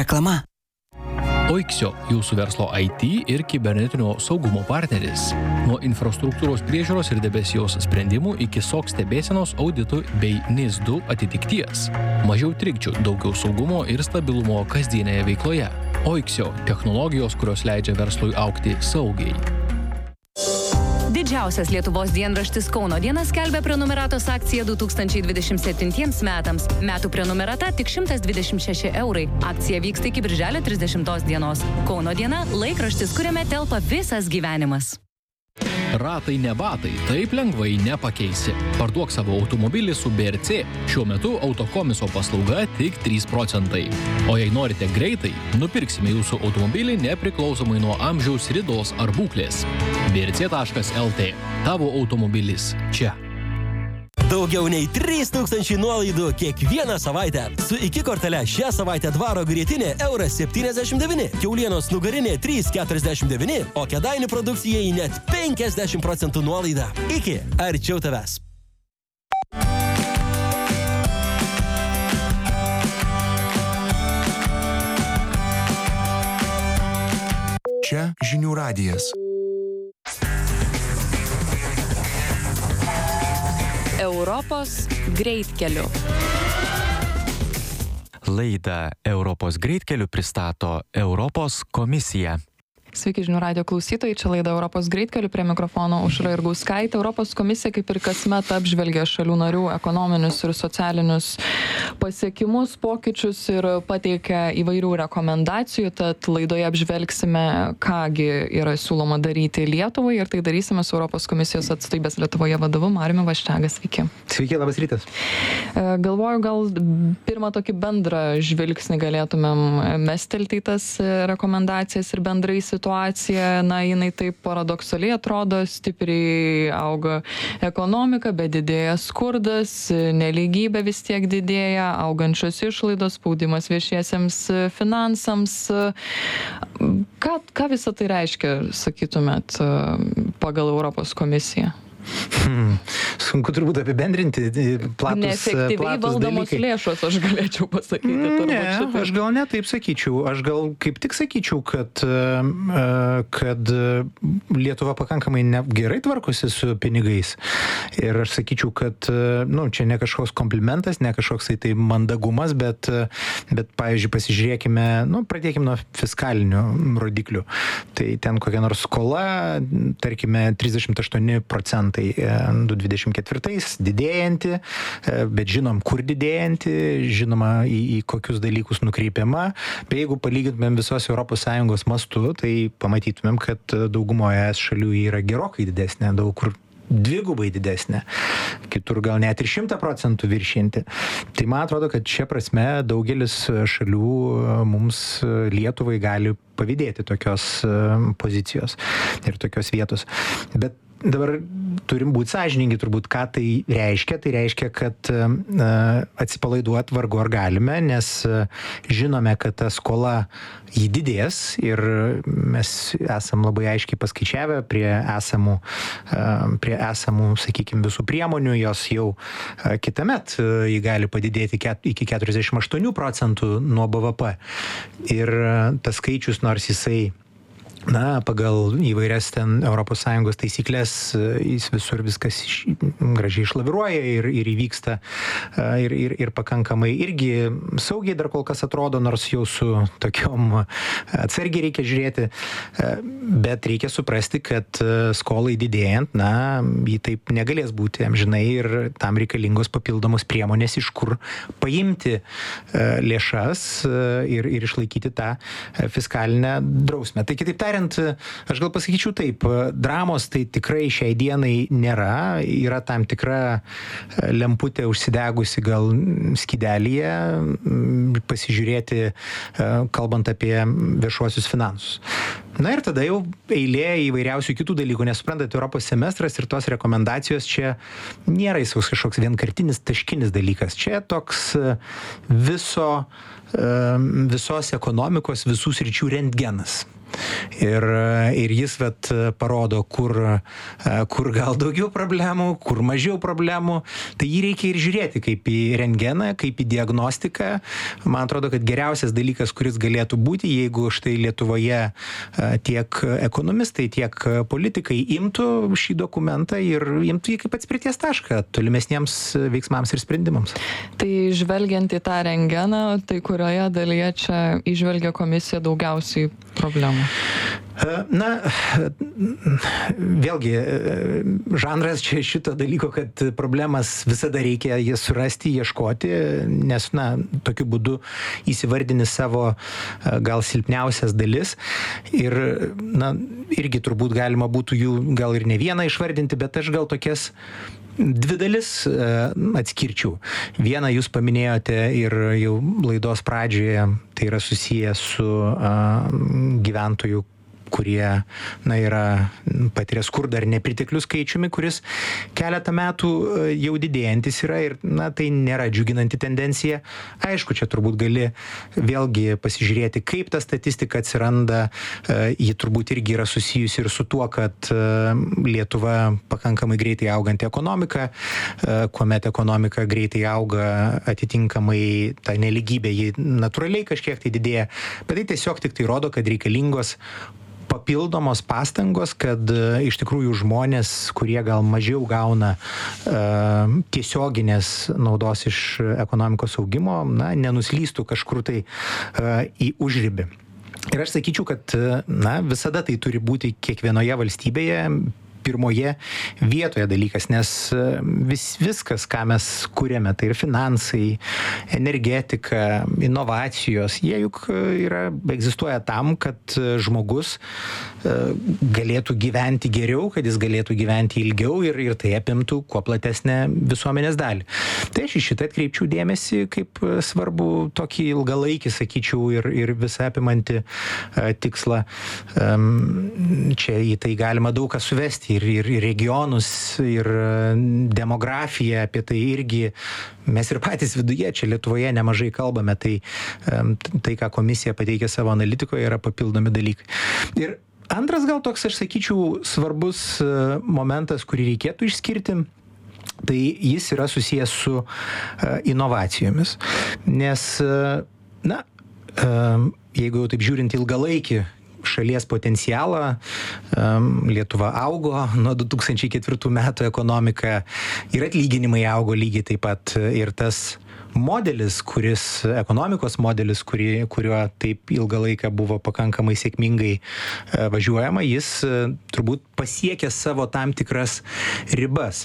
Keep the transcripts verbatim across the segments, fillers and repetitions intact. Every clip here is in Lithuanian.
Reklama. Oiksio, jūsų verslo I T ir kibernetinio saugumo partneris. Nuo infrastruktūros priežiūros ir debesijos sprendimų iki S O C stebėsenos auditų bei N I S du atitikties. Mažiau trikdžių, daugiau saugumo ir stabilumo kasdienėje veikloje. Oiksio – technologijos, kurios leidžia verslui augti saugiai. Didžiausias Lietuvos dienraštis Kauno diena skelbia prenumeratos akciją du tūkstančiai dvidešimt septintiems metams. Metų prenumerata tik šimtas dvidešimt šeši eurai. Akcija vyksta iki birželio trisdešimtos dienos. Kauno diena – laikraštis, kuriame telpa visas gyvenimas. Ratai ne batai, taip lengvai nepakeisi. Parduok savo automobilį su B R C. Šiuo metu autokomiso paslauga tik trys procentai. O jei norite greitai, nupirksime jūsų automobilį nepriklausomai nuo amžiaus, ridos ar būklės. B R C taškas L T. Tavo automobilis čia. Daugiau nei trys tūkstančiai nuolaidų kiekvieną savaitę. Su iki kortele šią savaitę dvaro grietinė euras septyniasdešimt devyni, kiaulienos nugarinė trys keturiasdešimt devyni, o Kėdainių produkcijai net penkiasdešimt procentų nuolaida. Iki, arčiau tavęs. Čia žinių radijas. Europos greitkeliu. Laidą Europos greitkeliu pristato Europos komisija. Sveiki žinių radijo klausytojai, čia laida Europos greitkeliu, prie mikrofono Aušra Jurgauskaitė. Europos komisija kaip ir kasmet apžvelgia šalių narių ekonominius ir socialinius pasiekimus, pokyčius ir pateikia įvairių rekomendacijų, tad laidoje apžvelgsime, kągi yra siūloma daryti Lietuvai ir tai darysime su Europos komisijos atstovybės Lietuvoje vadovu Mariumi Vaščega. Sveiki. Sveiki, labas rytas. Galvoju, gal pirmą tokį bendrą žvilgsnį galėtumėm mestelti į tas rekomendacijas ir bendrai situacija, na, jinai taip paradoksaliai atrodo, stipriai auga ekonomika, bet didėja skurdas, nelygybė vis tiek didėja, augančios išlaidos, spaudimas viešiesiems finansams. Ką, ką visą tai reiškia, sakytumėt, pagal Europos komisiją? Hmm. Sunku turbūt apibendrinti platus, neefektyviai platus valdomos dalykai. Lėšos, aš galėčiau pasakyti. Ne, aš gal ne taip sakyčiau. Aš gal kaip tik sakyčiau, kad, kad Lietuva pakankamai ne, gerai tvarkosi su pinigais. Ir aš sakyčiau, kad nu, čia ne kažkoks komplimentas, ne kažkoks tai mandagumas, bet, bet pavyzdžiui, pasižiūrėkime, nu, pradėkime nuo fiskalinių rodiklių. Tai ten kokia nors skola, tarkime, trisdešimt aštuoni procentai du tūkstančiai dvidešimt ketvirtais didėjanti, bet žinom, kur didėjanti, žinoma, į, į kokius dalykus nukreipiama. Bet jeigu palygintumėm visos Europos Sąjungos mastu, tai pamatytumėm, kad daugumoje es šalių yra gerokai didesnė, daug kur dvigubai didesnė, kitur gal net ir šimtą procentų viršinti. Tai man atrodo, kad šia prasme daugelis šalių mums Lietuvai gali pavydėti tokios pozicijos ir tokios vietos. Bet dabar turim būti sąžiningi, turbūt, ką tai reiškia. Tai reiškia, kad atsipalaiduot vargu ar galime, nes žinome, kad ta skola jį didės ir mes esam labai aiškiai paskaičiavę prie esamų, prie esamų, sakykime, visų priemonių, jos jau kitamet jį gali padidėti iki keturiasdešimt aštuonių procentų nuo B V P. Ir tas skaičius, nors jisai na, pagal įvairias ten Europos Sąjungos taisyklės, jis visur viskas iš, gražiai išlaviruoja ir, ir įvyksta ir, ir, ir pakankamai irgi saugiai dar kol kas atrodo, nors jau su tokiom atsargiai reikia žiūrėti, bet reikia suprasti, kad skolai didėjant, na, jį taip negalės būti amžinai ir tam reikalingos papildomos priemonės, iš kur paimti lėšas ir, ir išlaikyti tą fiskalinę drausmę. Tai kitaip tariant, aš gal pasakyčiau taip, dramos tai tikrai šiai dienai nėra, yra tam tikra lemputė užsidegusi gal skydelyje, pasižiūrėti, kalbant apie viešuosius finansus. Na ir tada jau eilė įvairiausių kitų dalykų, nes suprantate, Europos semestras ir tos rekomendacijos čia nėra jis kažkoks vienkartinis, taškinis dalykas. Čia toks viso, visos ekonomikos, visų sričių rentgenas. Ir, ir jis vat parodo, kur, kur gal daugiau problemų, kur mažiau problemų. Tai jį reikia ir žiūrėti kaip į rentgeną, kaip į diagnostiką. Man atrodo, kad geriausias dalykas, kuris galėtų būti, jeigu štai Lietuvoje tiek ekonomistai, tiek politikai imtų šį dokumentą ir imtų jį kaip atspirties tašką tolimesniems veiksmams ir sprendimams. Tai žvelgiant į tą rentgeną, tai kurioje dalyje čia įžvelgia komisija daugiausiai problemų? Na, vėlgi, žanras čia šito dalyko, kad problemas visada reikia jas surasti, ieškoti, nes, na, tokiu būdu įsivardini savo gal silpniausias dalis ir, na, irgi turbūt galima būtų jų gal ir ne vieną išvardinti, bet aš gal tokias dvi dalis atskirčiau. Vieną jūs paminėjote ir jau laidos pradžioje, tai yra susiję su gyventojų, kurie, na, yra patiria skurdą ar nepriteklių skaičiumi, kuris keletą metų jau didėjantis yra ir, na, tai nėra džiuginanti tendencija. Aišku, čia turbūt gali vėlgi pasižiūrėti, kaip ta statistika atsiranda. Ji turbūt irgi yra susijusi ir su tuo, kad Lietuva pakankamai greitai auganti ekonomika, kuomet ekonomika greitai auga, atitinkamai ta neligybė, ji natūraliai kažkiek tai didėja. Bet tai tiesiog tik tai rodo, kad reikalingos papildomos pastangos, kad iš tikrųjų žmonės, kurie gal mažiau gauna uh, tiesioginės naudos iš ekonomikos augimo, na, nenuslystų kažkur tai uh, į užribį. Ir aš sakyčiau, kad, na, visada tai turi būti kiekvienoje valstybėje pirmoje vietoje dalykas, nes vis, viskas, ką mes kuriame, tai ir finansai, energetika, inovacijos, jie juk yra, egzistuoja tam, kad žmogus galėtų gyventi geriau, kad jis galėtų gyventi ilgiau ir, ir tai apimtų kuo platesnę visuomenės dalį. Tai aš į šitą atkreipčiau dėmesį kaip svarbu tokį ilgalaikį, sakyčiau, ir, ir visą apimantį tikslą. Čia į tai galima daug ką suvesti. Ir, ir regionus, ir demografiją, apie tai irgi mes ir patys viduje čia Lietuvoje nemažai kalbame, tai tai, ką komisija pateikė savo analitikoje, yra papildomi dalykai. Ir antras gal toks, aš sakyčiau, svarbus momentas, kurį reikėtų išskirti, tai jis yra susijęs su inovacijomis. Nes, na, jeigu jau taip žiūrint ilgalaikį šalies potencialą, Lietuva augo nuo du tūkstančiai ketvirtų metų ekonomika ir atlyginimai augo lygiai taip pat ir tas modelis, kuris, ekonomikos modelis, kuri, kuriuo taip ilgą laiką buvo pakankamai sėkmingai važiuojama, jis turbūt pasiekė savo tam tikras ribas.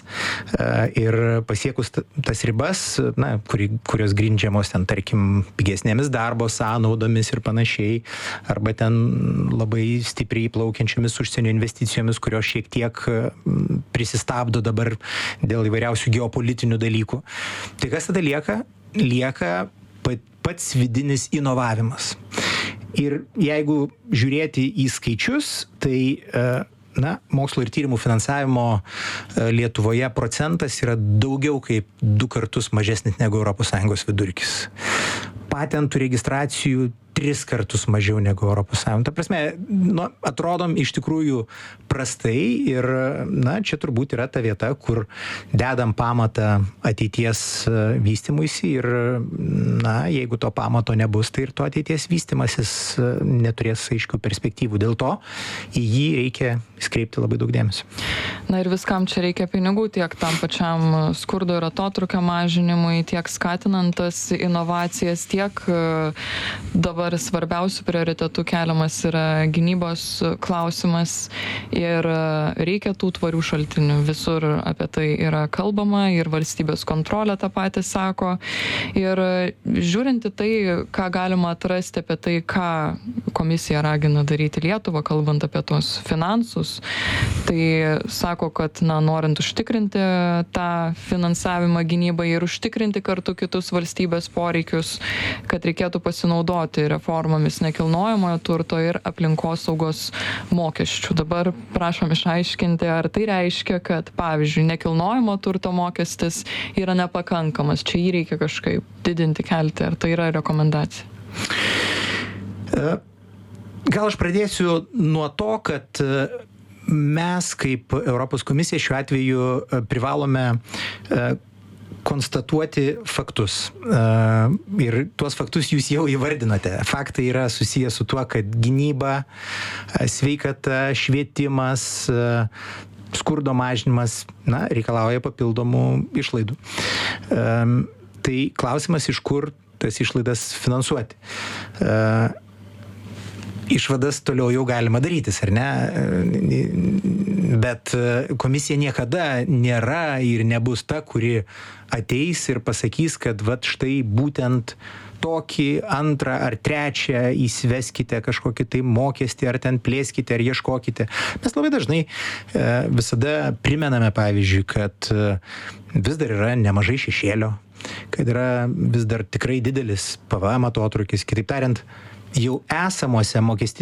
Ir pasiekus tas ribas, na, kuri, kurios grindžiamos ten, tarkim, pigesnėmis darbo sąnaudomis ir panašiai, arba ten labai stipriai plaukiančiomis užsienio investicijomis, kurios šiek tiek prisistabdo dabar dėl įvairiausių geopolitinių dalykų. Tai kas tada lieka? Lieka pats vidinis inovavimas. Ir jeigu žiūrėti į skaičius, tai, na, mokslo ir tyrimų finansavimo Lietuvoje procentas yra daugiau kaip du kartus mažesnis negu Europos Sąjungos vidurkis. Patentų registracijų tris kartus mažiau negu Europos Sąjunga. Ta prasme, nu, atrodom iš tikrųjų prastai ir, na, čia turbūt yra ta vieta, kur dedam pamatą ateities vystymuisi ir, na, jeigu to pamato nebus, tai ir to ateities vystymasis neturės aiškių perspektyvų. Dėl to į jį reikia skreipti labai daug dėmesio. Na ir viskam čia reikia pinigų, tiek tam pačiam skurdo ir atotrūkio mažinimui, tiek skatinant tas inovacijas, tiek dabar svarbiausių prioritetų keliamas yra gynybos klausimas ir reikia tų tvarių šaltinių. Visur apie tai yra kalbama ir valstybės kontrolė tą patį sako. Ir žiūrint į tai, ką galima atrasti apie tai, ką komisija ragina daryti Lietuvą, kalbant apie tos finansus, tai sako, kad, na, norint užtikrinti tą finansavimą gynybai ir užtikrinti kartu kitus valstybės poreikius, kad reikėtų pasinaudoti ir reformomis nekilnojamojo turto ir aplinkosaugos mokesčių. Dabar prašom išaiškinti, ar tai reiškia, kad, pavyzdžiui, nekilnojamo turto mokestis yra nepakankamas, čia jį reikia kažkaip didinti, kelti, ar tai yra rekomendacija? Gal aš pradėsiu nuo to, kad mes kaip Europos komisija šiuo atveju privalome konstatuoti faktus. Ir tuos faktus jūs jau įvardinote. Faktai yra susijęs su tuo, kad gynyba, sveikata, švietimas, skurdo mažinimas, na, reikalauja papildomų išlaidų. Tai klausimas, iš kur tas išlaidas finansuoti. Išvadas toliau jau galima darytis, ar ne? Bet komisija niekada nėra ir nebus ta, kuri ateis ir pasakys, kad vat štai būtent tokį antrą ar trečią įsiveskite kažkokį tai mokestį, ar ten plėskite, ar ieškokite. Mes labai dažnai visada primename, pavyzdžiui, kad vis dar yra nemažai šešėlio, kad yra vis dar tikrai didelis P V M atotrūkis, kitaip tariant, jau esamuose mokestinėse